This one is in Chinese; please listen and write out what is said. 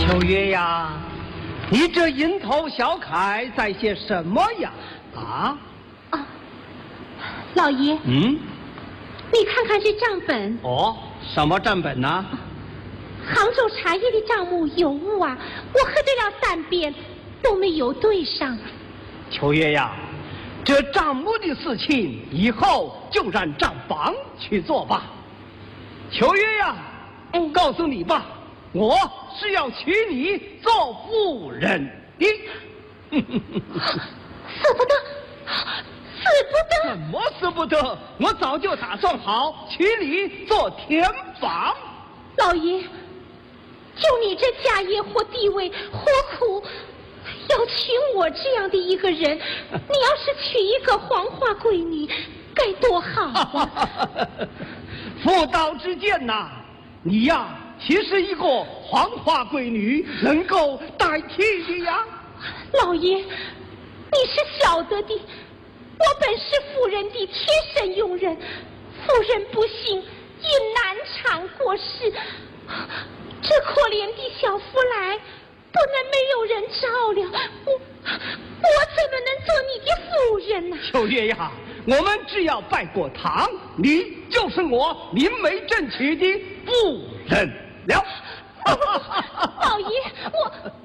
秋月呀，你这蝇头小楷在写什么呀？啊？ 老爷。 嗯。 你看看这账本。 哦，什么账本呢？ 杭州茶叶的账目有误啊，我核对了3遍都没有对上。 秋月呀，这账目的事情以后就让账房去做吧。秋月呀，告诉你吧，我是要娶你做夫人的。 舍不得，舍不得！ 怎么舍不得？我早就打算好娶你做田房。 老爷，就你这家业或地位或苦，要娶我这样的一个人，你要是娶一个黄花闺女，该多好啊！ 妇道之见呐，你呀，其实一个黄花闺女能够代替的呀。 老爷，你是晓得的，我本是夫人的贴身佣人，夫人不幸因难产过世，这可怜的小福来不能没有人照料，我怎么能做你的夫人呢？ 秋月呀，我们只要拜过堂，你就是我明媒正娶的夫人了。 老爷，我